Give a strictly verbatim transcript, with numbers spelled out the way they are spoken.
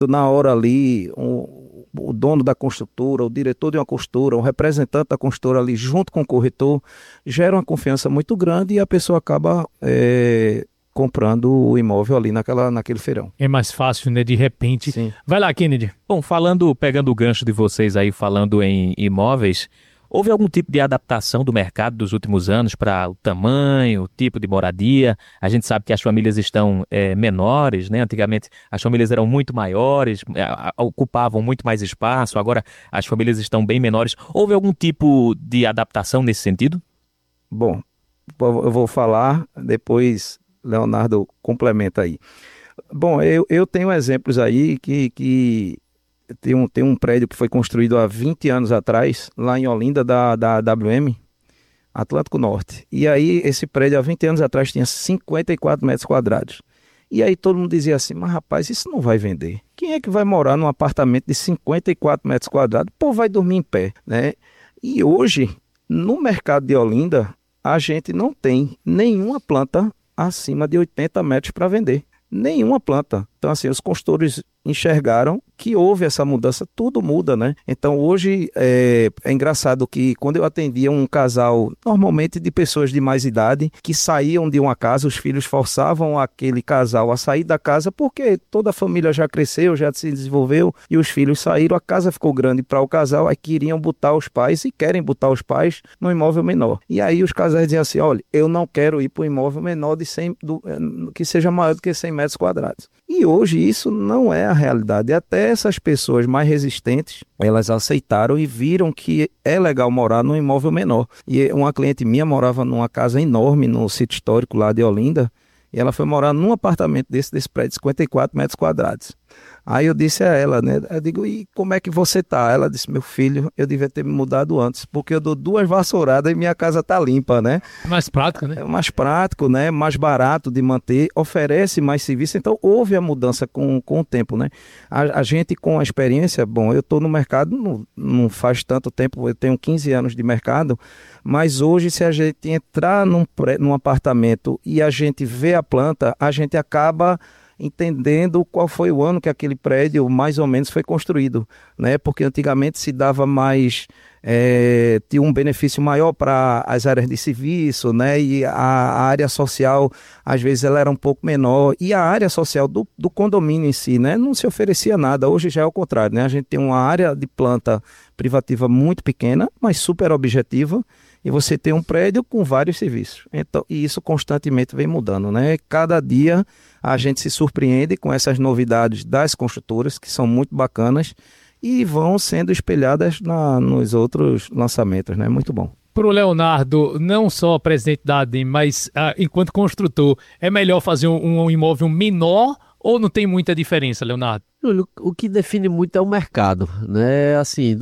Na hora ali, um, o dono da construtora, o diretor de uma construtora, o representante da construtora ali junto com o corretor, gera uma confiança muito grande e a pessoa acaba é, comprando o imóvel ali naquela, naquele feirão. É mais fácil, né? De repente. Sim. Vai lá, Kennedy. Bom, falando, pegando o gancho de vocês aí, falando em imóveis, houve algum tipo de adaptação do mercado dos últimos anos para o tamanho, o tipo de moradia? A gente sabe que as famílias estão é, menores, né? Antigamente as famílias eram muito maiores, é, ocupavam muito mais espaço, agora as famílias estão bem menores. Houve algum tipo de adaptação nesse sentido? Bom, eu vou falar, depois Leonardo complementa aí. Bom, eu, eu tenho exemplos aí que... que Tem um, tem um prédio que foi construído há vinte anos atrás, lá em Olinda, da, da A W M, Atlântico Norte. E aí, esse prédio, há vinte anos atrás, tinha cinquenta e quatro metros quadrados. E aí todo mundo dizia assim, mas rapaz, isso não vai vender. Quem é que vai morar num apartamento de cinquenta e quatro metros quadrados? Pô, vai dormir em pé, né? E hoje, no mercado de Olinda, a gente não tem nenhuma planta acima de oitenta metros para vender. Nenhuma planta. Então, assim, os consultores enxergaram que houve essa mudança, tudo muda, né? Então, hoje, é, é engraçado que quando eu atendia um casal, normalmente de pessoas de mais idade, que saíam de uma casa, os filhos forçavam aquele casal a sair da casa, porque toda a família já cresceu, já se desenvolveu, e os filhos saíram, a casa ficou grande para o casal, aí queriam botar os pais, e querem botar os pais no imóvel menor. E aí os casais diziam assim, olha, eu não quero ir para um imóvel menor de cem, do, que seja maior do que cem metros quadrados. E hoje isso não é a realidade. Até essas pessoas mais resistentes, elas aceitaram e viram que é legal morar num imóvel menor. E uma cliente minha morava numa casa enorme no sítio histórico lá de Olinda, e ela foi morar num apartamento desse, desse prédio de cinquenta e quatro metros quadrados. Aí eu disse a ela, né? Eu digo, e como é que você tá? Ela disse, meu filho, eu devia ter me mudado antes, porque eu dou duas vassouradas e minha casa tá limpa, né? Mais prático, né? É mais prático, né? Mais barato de manter, oferece mais serviço. Então, houve a mudança com, com o tempo, né? A, a gente, com a experiência, bom, eu estou no mercado, não, não faz tanto tempo, eu tenho quinze anos de mercado, mas hoje, se a gente entrar num, pré, num apartamento e a gente vê a planta, a gente acaba entendendo qual foi o ano que aquele prédio mais ou menos foi construído, né? Porque antigamente se dava mais, é, tinha um benefício maior para as áreas de serviço, né? E a, a área social, às vezes, ela era um pouco menor, e a área social do, do condomínio em si, né? Não se oferecia nada. Hoje já é o contrário, né? A gente tem uma área de planta privativa muito pequena, mas super objetiva, e você tem um prédio com vários serviços. Então, e isso constantemente vem mudando, né? Cada dia a gente se surpreende com essas novidades das construtoras, que são muito bacanas, e vão sendo espelhadas na, nos outros lançamentos, né? Muito bom. Para o Leonardo, não só presidente da A D I M, mas ah, enquanto construtor, é melhor fazer um, um imóvel menor ou não tem muita diferença, Leonardo? Júlio, o que define muito é o mercado, né? Assim,